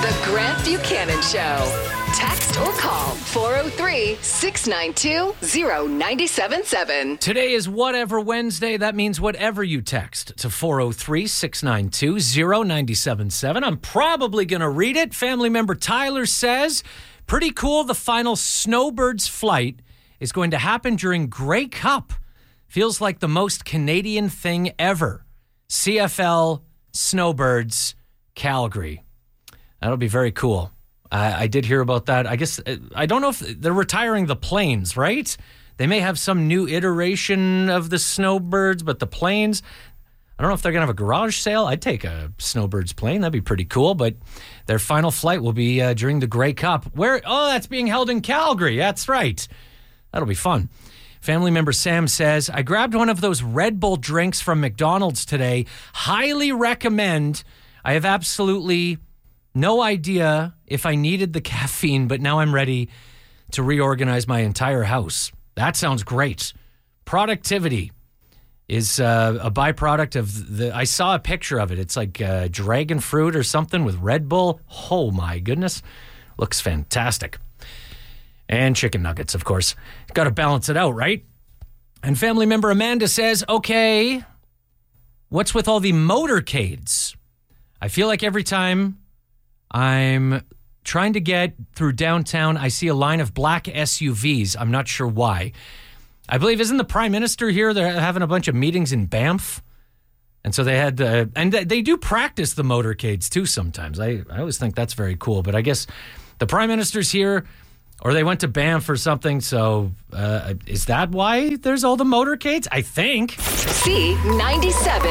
The Grant Buchanan Show. Text or call 403-692-0977. Today is Whatever Wednesday. That means whatever you text to 403-692-0977. I'm probably going to read it. Family member Tyler says, pretty cool. The final Snowbirds flight is going to happen during Grey Cup. Feels like the most Canadian thing ever. CFL Snowbirds, Calgary. That'll be very cool. I did hear about that. I guess, I don't know if they're retiring the planes, right? They may have some new iteration of the Snowbirds, but the planes, I don't know if they're going to have a garage sale. I'd take a Snowbirds plane. That'd be pretty cool. But their final flight will be during the Grey Cup. That's being held in Calgary. That's right. That'll be fun. Family member Sam says, I grabbed one of those Red Bull drinks from McDonald's today. Highly recommend. I have absolutely no idea if I needed the caffeine, but now I'm ready to reorganize my entire house. That sounds great. Productivity is a byproduct of I saw a picture of it. It's like dragon fruit or something with Red Bull. Oh my goodness. Looks fantastic. And chicken nuggets, of course. Got to balance it out, right? And family member Amanda says, okay, what's with all the motorcades? I feel like every time I'm trying to get through downtown, I see a line of black SUVs. I'm not sure why. I believe, isn't the Prime Minister here? They're having a bunch of meetings in Banff. And so they had, and they do practice the motorcades too sometimes. I always think that's very cool. But I guess the Prime Minister's here, or they went to Banff or something. So is that why there's all the motorcades? I think. C97.